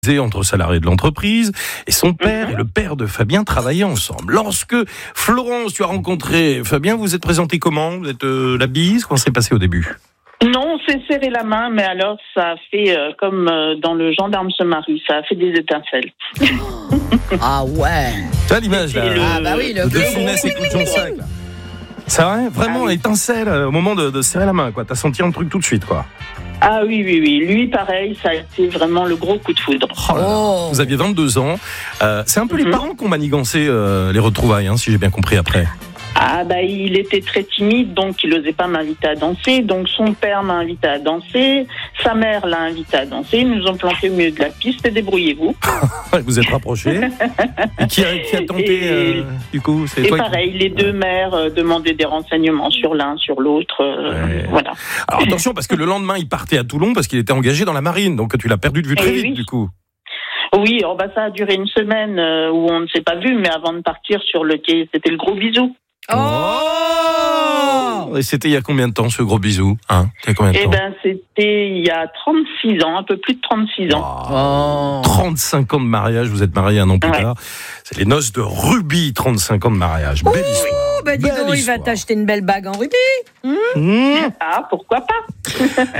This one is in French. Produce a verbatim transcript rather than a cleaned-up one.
entre salariés de l'entreprise et son père Mhm. et le père de Fabien travaillaient ensemble. Lorsque Florence, tu as rencontré Fabien, vous êtes présenté comment? Vous êtes euh, la bise? Comment s'est passé au début? Non, on s'est serré la main, mais alors ça a fait euh, comme euh, dans le gendarme se marie, ça a fait des étincelles. Ah ouais. Tu as l'image là? Et le- Ah bah oui, le De gros Funès et gros Claude Jonsac, là. C'est vrai? Vraiment, Ah oui. étincelle euh, au moment de, de serrer la main, quoi. T'as senti un truc tout de suite, quoi. Ah oui, oui, oui. Lui, pareil, ça a été vraiment le gros coup de foudre. Oh là là. Oh. Vous aviez vingt-deux ans. Euh, c'est un peu les Mhm. parents qui ont manigancé euh, les retrouvailles, hein, si j'ai bien compris après. Ah bah il était très timide, donc il n'osait pas m'inviter à danser. Donc son père m'a invité à danser, sa mère l'a invité à danser. Ils nous ont planté au milieu de la piste et débrouillez-vous. Vous êtes rapprochés. Et qui a, qui a tenté, Et- euh, du coup? C'est Et toi qui- pareil, les deux mères euh, demandaient des renseignements sur l'un, sur l'autre. euh, Ouais. Voilà. Alors attention, parce que le lendemain, il partait à Toulon parce qu'il était engagé dans la marine. Donc tu l'as perdu de vue très Eh vite, oui. du coup. Oui, oh bah ça a duré une semaine euh, où on ne s'est pas vu, mais avant de partir sur le quai, c'était le gros bisou. Oh. Et c'était il y a combien de temps, ce gros bisou, hein? Il y a combien de Eh temps? ben c'était il y a trente-six ans, un peu plus de trente-six ans. Oh. trente-cinq ans de mariage, vous êtes mariés un an plus Ouais. tard. C'est les noces de Ruby, trente-cinq ans de mariage. Belle histoire. Oh, bah dis Belle donc, il va histoire. t'acheter une belle bague en rubis. Mmh. Ah, pourquoi pas?